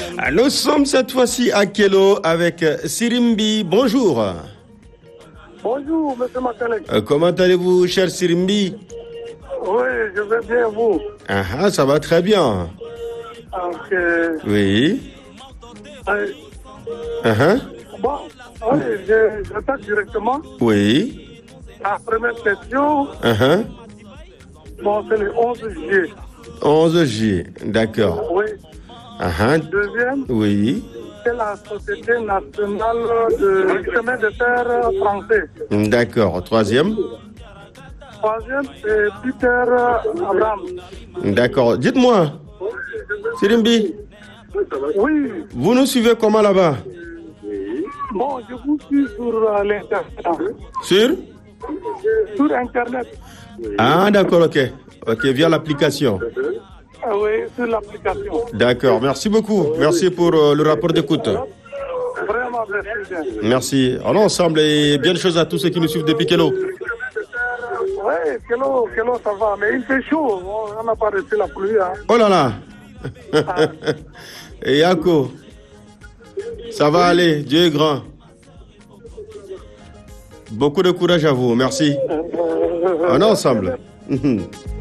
Nous sommes cette fois-ci à Kélo avec Sirimbi. Bonjour. Bonjour, monsieur Makalek. Comment allez-vous, cher Sirimbi? Oui, je vais bien, vous. Ça va très bien. Ok. Oui. Bon, oui, j'attaque directement. Oui. La première question, bon, c'est le 11 juillet. 11 juillet, d'accord. Oui. Deuxième, oui. c'est la Société nationale de chemin de fer français. D'accord. Troisième. Troisième, c'est Peter Abraham. D'accord. Dites-moi, Sirimbi, Oui. vous nous suivez comment là-bas? Bon, je vous suis sur l'Internet. Sur Internet. D'accord, ok. Ok, via l'application. Oui, sur l'application. D'accord, merci beaucoup. Merci pour le rapport d'écoute. Vraiment, merci bien. Merci. Allons ensemble et bien de choses à tous ceux qui nous suivent depuis Kélo. Oui, Kélo, ça va, mais il fait chaud. On n'a pas reçu la pluie. Hein. Oh là là. Et Yako, ça va aller, Dieu est grand. Beaucoup de courage à vous, merci. On est ensemble.